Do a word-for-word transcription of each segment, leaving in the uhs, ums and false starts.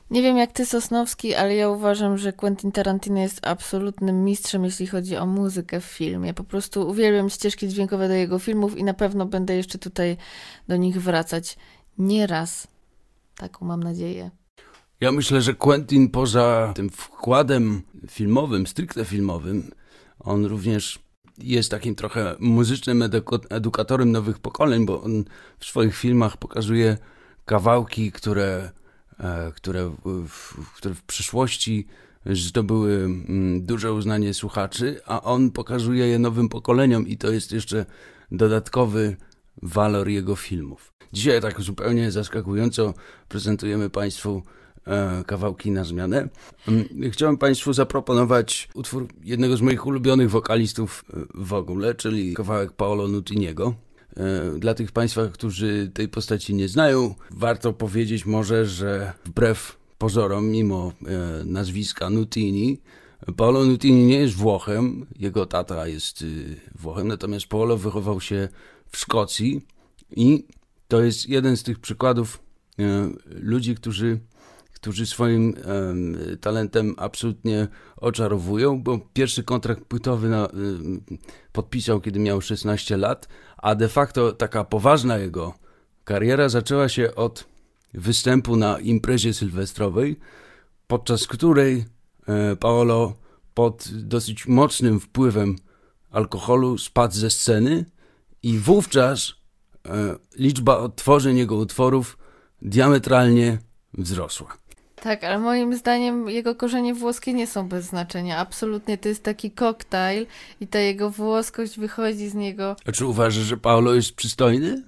Nie wiem jak ty, Sosnowski, ale ja uważam, że Quentin Tarantino jest absolutnym mistrzem, jeśli chodzi o muzykę w filmie. Po prostu uwielbiam ścieżki dźwiękowe do jego filmów i na pewno będę jeszcze tutaj do nich wracać nieraz. Taką mam nadzieję. Ja myślę, że Quentin poza tym wkładem filmowym, stricte filmowym, on również jest takim trochę muzycznym edu- edukatorem nowych pokoleń, bo on w swoich filmach pokazuje kawałki, które, e, które, w, które w przyszłości zdobyły duże uznanie słuchaczy, a on pokazuje je nowym pokoleniom i to jest jeszcze dodatkowy walor jego filmów. Dzisiaj tak zupełnie zaskakująco prezentujemy Państwu e, kawałki na zmianę. Chciałem Państwu zaproponować utwór jednego z moich ulubionych wokalistów w ogóle, czyli kawałek Paolo Nutiniego. E, dla tych Państwa, którzy tej postaci nie znają, warto powiedzieć może, że wbrew pozorom, mimo e, nazwiska Nutini, Paolo Nutini nie jest Włochem, jego tata jest y, Włochem, natomiast Paolo wychował się w Szkocji i to jest jeden z tych przykładów e, ludzi, którzy, którzy swoim e, talentem absolutnie oczarowują, bo pierwszy kontrakt płytowy na, e, podpisał, kiedy miał szesnaście lat, a de facto taka poważna jego kariera zaczęła się od występu na imprezie sylwestrowej, podczas której e, Paolo pod dosyć mocnym wpływem alkoholu spadł ze sceny i wówczas e, liczba odtworzeń jego utworów diametralnie wzrosła. Tak, ale moim zdaniem jego korzenie włoskie nie są bez znaczenia. Absolutnie, to jest taki koktajl i ta jego włoskość wychodzi z niego. A czy uważasz, że Paolo jest przystojny?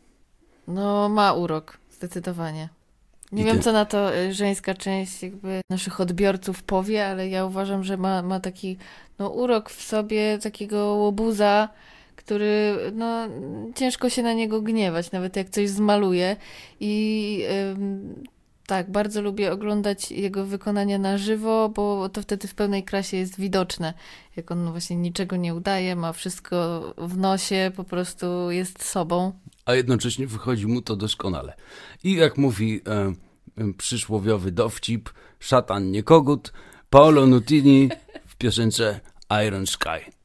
No, ma urok, zdecydowanie. Nie I wiem, ty? co na to y, żeńska część jakby naszych odbiorców powie, ale ja uważam, że ma, ma taki no, urok w sobie, takiego łobuza, który no, ciężko się na niego gniewać, nawet jak coś zmaluje. I ym, tak, bardzo lubię oglądać jego wykonania na żywo, bo to wtedy w pełnej krasie jest widoczne, jak on właśnie niczego nie udaje, ma wszystko w nosie, po prostu jest sobą. A jednocześnie wychodzi mu to doskonale. I jak mówi e, e, przysłowiowy dowcip, szatan nie kogut, Paolo Nutini w piosence Iron Sky.